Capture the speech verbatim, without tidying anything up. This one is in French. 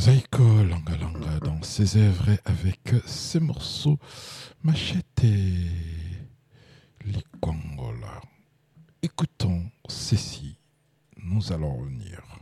Zaiko Langa Langa dans ses œuvres avec ses morceaux Machete Likongola. Écoutons ceci, nous allons revenir.